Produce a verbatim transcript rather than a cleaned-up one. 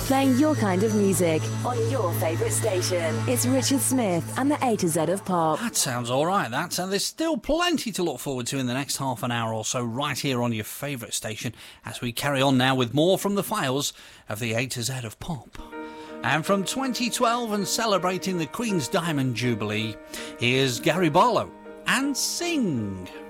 Playing your kind of music on your favourite station. It's Richard Smith and the A to Z of Pop. That sounds all right, that. And there's still plenty to look forward to in the next half an hour or so right here on your favourite station as we carry on now with more from the files of the A to Z of Pop. And from twenty twelve and celebrating the Queen's Diamond Jubilee, here's Gary Barlow and Sing.